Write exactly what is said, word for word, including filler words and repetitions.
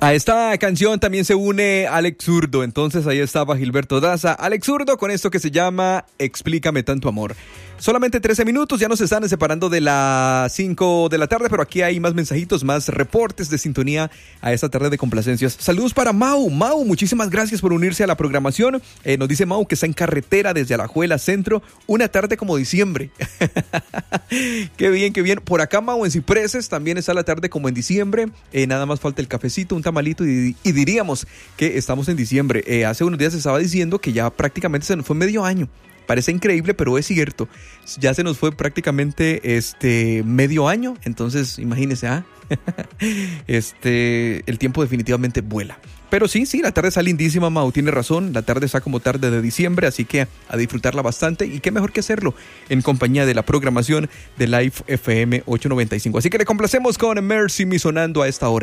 A esta canción también se une Alex Zurdo, entonces ahí estaba Gilberto Daza. Alex Zurdo con esto que se llama Explícame Tanto Amor. Solamente trece minutos, ya nos están separando de las cinco de la tarde, pero aquí hay más mensajitos, más reportes de sintonía a esta tarde de complacencias. Saludos para Mau. Mau, muchísimas gracias por unirse a la programación. Eh, nos dice Mau que está en carretera desde Alajuela Centro, una tarde como diciembre. Qué bien, qué bien. Por acá Mau en Cipreses también está la tarde como en diciembre. Eh, nada más falta el cafecito, un tamalito y, y diríamos que estamos en diciembre. Eh, hace unos días se estaba diciendo que ya prácticamente se nos fue medio año. Parece increíble, pero es cierto. Ya se nos fue prácticamente este medio año. Entonces, imagínense, ¿ah? Este, el tiempo definitivamente vuela. Pero sí, sí, la tarde está lindísima, Mau, tiene razón. La tarde está como tarde de diciembre, así que a disfrutarla bastante. Y qué mejor que hacerlo en compañía de la programación de Live F M ochocientos noventa y cinco. Así que le complacemos con Mercy Me sonando a esta hora.